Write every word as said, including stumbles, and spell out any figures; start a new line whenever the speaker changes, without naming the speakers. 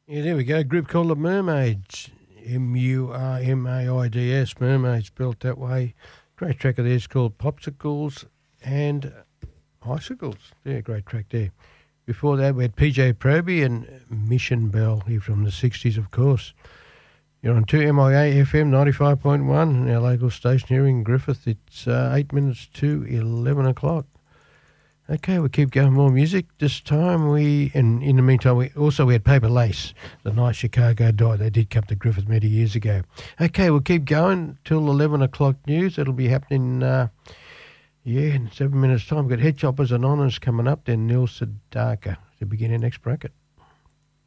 Yeah, there we go. A group called the Mermaids. M U R M A I D S. Mermaids, spelt that way. Great track of theirs called Popsicles and Icicles. Yeah, great track there. Before that, we had P J Proby and Mission Bell here from the sixties, of course. You're on two M I A F M ninety-five point one, our local station here in Griffith. It's uh, eight minutes to eleven o'clock. Okay, we keep going, more music. This time we, and in the meantime, we also we had Paper Lace, the night Chicago died. They did come to Griffith many years ago. Okay, we'll keep going till eleven o'clock news. It'll be happening, uh, yeah, in seven minutes' time. We've got Head Choppers Anonymous coming up, then Neil Sedaka to begin our next bracket.